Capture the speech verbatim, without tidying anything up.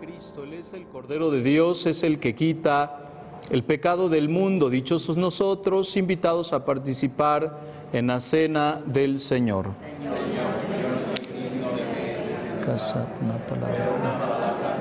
Cristo, Él es el Cordero de Dios, es el que quita el pecado del mundo. Dichosos nosotros, invitados a participar en la cena del Señor. Casa, una palabra.